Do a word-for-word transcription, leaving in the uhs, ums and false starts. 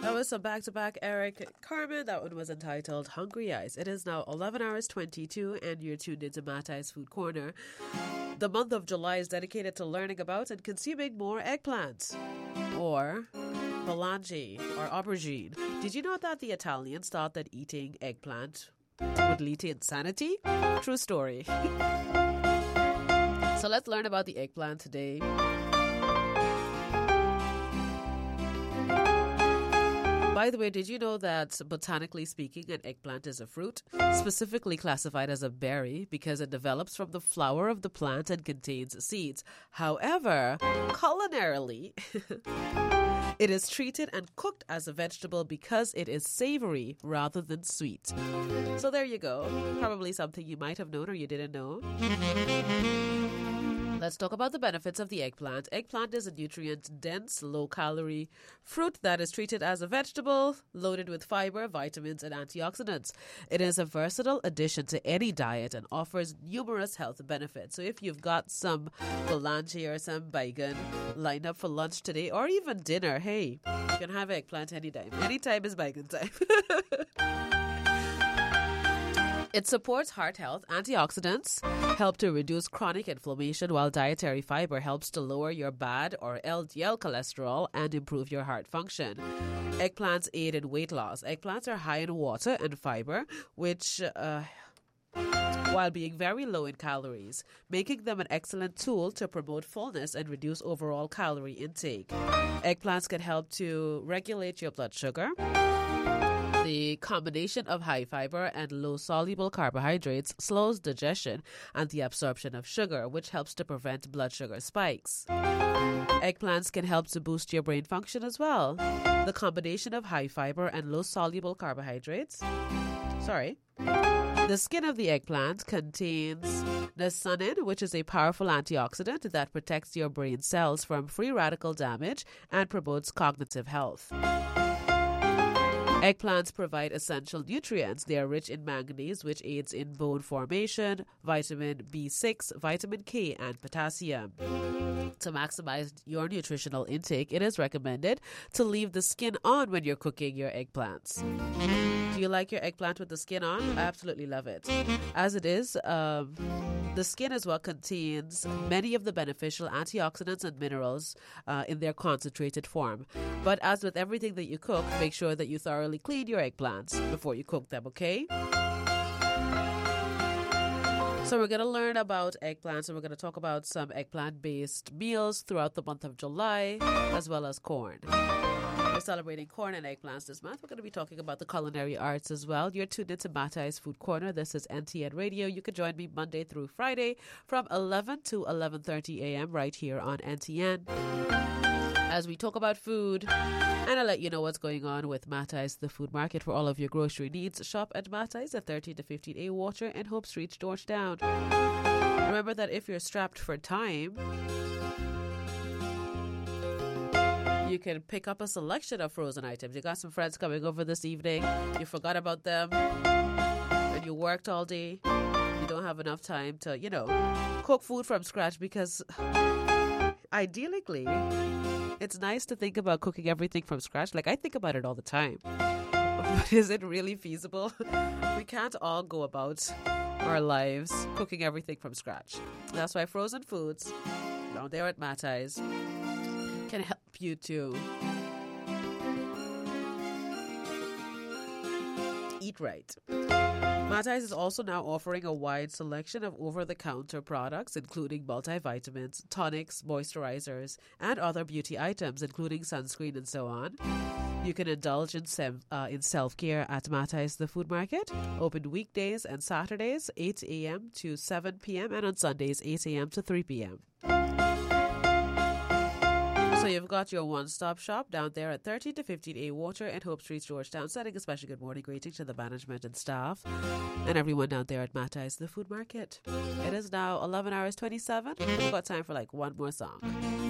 That was some back-to-back Eric Carmen. That one was entitled Hungry Eyes. It is now eleven hours twenty-two and you're tuned into Matai's Food Corner. The month of July is dedicated to learning about and consuming more eggplants or phalange or aubergine. Did you know that the Italians thought that eating eggplant would lead to insanity? True story. So let's learn about the eggplant today. By the way, did you know that botanically speaking, an eggplant is a fruit, specifically classified as a berry because it develops from the flower of the plant and contains seeds? However, culinarily, it is treated and cooked as a vegetable because it is savory rather than sweet. So there you go. Probably something you might have known or you didn't know. Let's talk about the benefits of the eggplant. Eggplant is a nutrient-dense, low-calorie fruit that is treated as a vegetable, loaded with fiber, vitamins, and antioxidants. It is a versatile addition to any diet and offers numerous health benefits. So if you've got some phalange or some bacon lined up for lunch today, or even dinner, hey, you can have eggplant anytime. Anytime is bacon time. It supports heart health. Antioxidants help to reduce chronic inflammation, while dietary fiber helps to lower your bad or L D L cholesterol and improve your heart function. Eggplants aid in weight loss. Eggplants are high in water and fiber, which uh, while being very low in calories, making them an excellent tool to promote fullness and reduce overall calorie intake. Eggplants can help to regulate your blood sugar. The combination of high fiber and low soluble carbohydrates slows digestion and the absorption of sugar, which helps to prevent blood sugar spikes. Eggplants can help to boost your brain function as well. The combination of high fiber and low soluble carbohydrates. Sorry. The skin of the eggplant contains niacin, which is a powerful antioxidant that protects your brain cells from free radical damage and promotes cognitive health. Eggplants provide essential nutrients. They are rich in manganese, which aids in bone formation, vitamin B six, vitamin K, and potassium. To maximize your nutritional intake, it is recommended to leave the skin on when you're cooking your eggplants. Do you like your eggplant with the skin on? I absolutely love it. As it is, um, the skin is what contains many of the beneficial antioxidants and minerals uh, in their concentrated form. But as with everything that you cook, make sure that you thoroughly clean your eggplants before you cook them, okay? So we're going to learn about eggplants, and we're going to talk about some eggplant-based meals throughout the month of July, as well as corn. We're celebrating corn and eggplants this month. We're going to be talking about the culinary arts as well. You're tuned into Matai's Food Corner. This is N T N Radio. You can join me Monday through Friday from eleven to eleven thirty a.m. right here on N T N. As we talk about food, and I'll let you know what's going on with Matai's The Food Market. For all of your grocery needs, shop at Matai's at thirteen to fifteen A Water and Hope Street, Georgetown. Remember that if you're strapped for time, you can pick up a selection of frozen items. You got some friends coming over this evening, you forgot about them, and you worked all day. You don't have enough time to, you know, cook food from scratch because ideally, it's nice to think about cooking everything from scratch. Like, I think about it all the time. But is it really feasible? We can't all go about our lives cooking everything from scratch. That's why frozen foods down there at Matai's can help you to eat right. Matai's is also now offering a wide selection of over-the-counter products, including multivitamins, tonics, moisturizers, and other beauty items, including sunscreen and so on. You can indulge in, sem- uh, in self-care at Matai's The Food Market, open weekdays and Saturdays, eight a.m. to seven p.m., and on Sundays, eight a.m. to three p.m. So you've got your one-stop shop down there at thirteen to fifteen A Water and Hope Street, Georgetown, sending a special good morning greeting to the management and staff and everyone down there at Matai's The Food Market. It is now eleven hours twenty-seven. We've got time for like one more song.